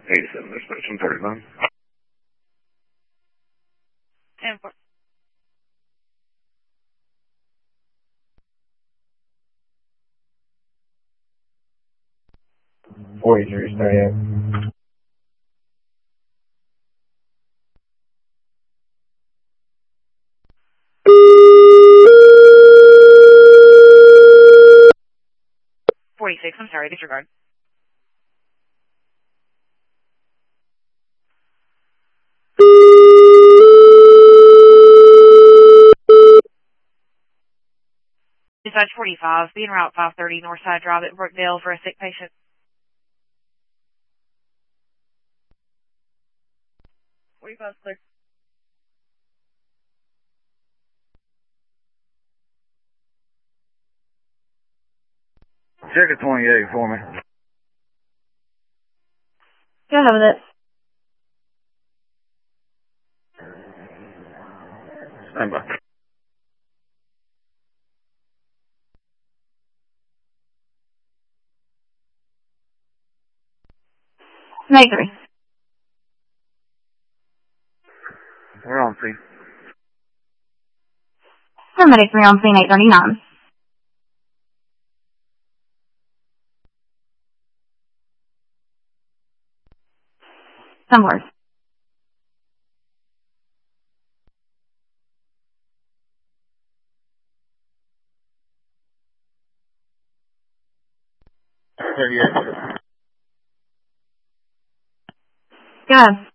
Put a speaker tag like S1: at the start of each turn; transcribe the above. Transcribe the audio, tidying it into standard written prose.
S1: 87, dispatch 139.
S2: 10-4.
S3: Voyager, sorry.
S2: 46, I'm sorry, disregard. Dispatch 45, be en route 530 Northside Drive at Brookdale for a sick patient. 45 clear.
S1: Check a 28 for me.
S4: Go ahead with it.
S1: Stand by.
S4: Make 3.
S1: We're on scene.
S4: Paramedic 3 on scene 839. Some words. Go ahead.